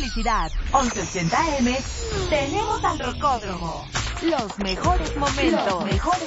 Felicidad, 1180M, tenemos al Rocódromo. Los mejores momentos.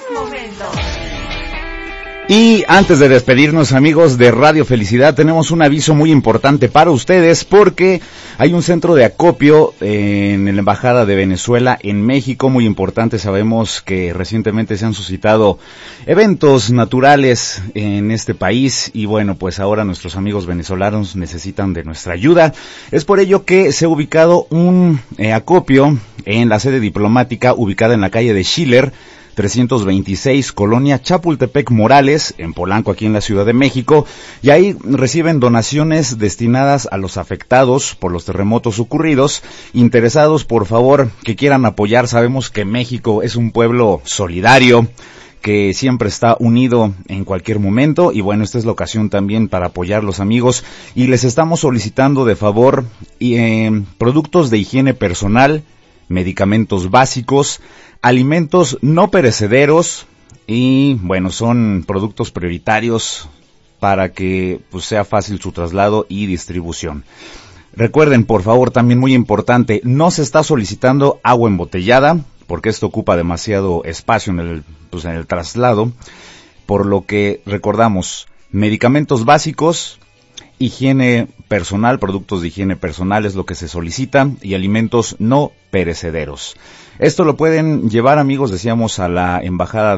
Y antes de despedirnos, amigos de Radio Felicidad, tenemos un aviso muy importante para ustedes porque hay un centro de acopio en la Embajada de Venezuela en México, muy importante. Sabemos que recientemente se han suscitado eventos naturales en este país y bueno, pues ahora nuestros amigos venezolanos necesitan de nuestra ayuda. Es por ello que se ha ubicado un acopio en la sede diplomática ubicada en la calle de Schiller, 326, Colonia Chapultepec Morales, en Polanco, aquí en la Ciudad de México, y ahí reciben donaciones destinadas a los afectados por los terremotos ocurridos. Interesados, por favor, que quieran apoyar. Sabemos que México es un pueblo solidario, que siempre está unido en cualquier momento, y bueno, esta es la ocasión también para apoyar los amigos, y les estamos solicitando de favor productos de higiene personal, medicamentos básicos, alimentos no perecederos y bueno, son productos prioritarios para que pues sea fácil su traslado y distribución. Recuerden, por favor, también muy importante, no se está solicitando agua embotellada porque esto ocupa demasiado espacio en el traslado, por lo que recordamos medicamentos básicos, higiene personal, productos de higiene personal es lo que se solicita, y alimentos no perecederos. Esto lo pueden llevar, amigos, decíamos, a la embajada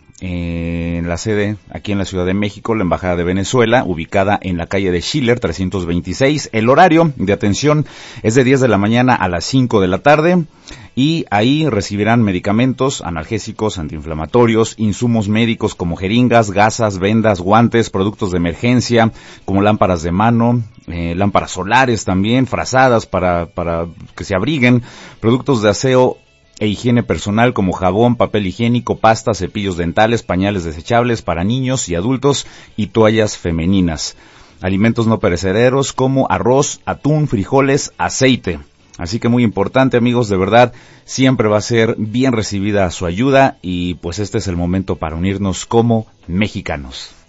en la sede aquí en la Ciudad de México, la embajada de Venezuela, ubicada en la calle de Schiller, 326. El horario de atención es de 10 de la mañana a las 5 de la tarde. Y ahí recibirán medicamentos, analgésicos, antiinflamatorios, insumos médicos como jeringas, gasas, vendas, guantes, productos de emergencia como lámparas de mano, lámparas solares también, frazadas para que se abriguen, productos de aseo e higiene personal como jabón, papel higiénico, pasta, cepillos dentales, pañales desechables para niños y adultos y toallas femeninas. Alimentos no perecederos como arroz, atún, frijoles, aceite. Así que muy importante, amigos, de verdad, siempre va a ser bien recibida su ayuda y pues este es el momento para unirnos como mexicanos.